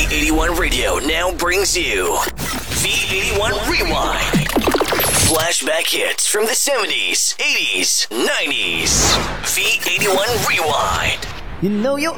V81 Radio now brings you V81 Rewind. Flashback hits from the 70s, 80s, 90s. V81 Rewind. You know you're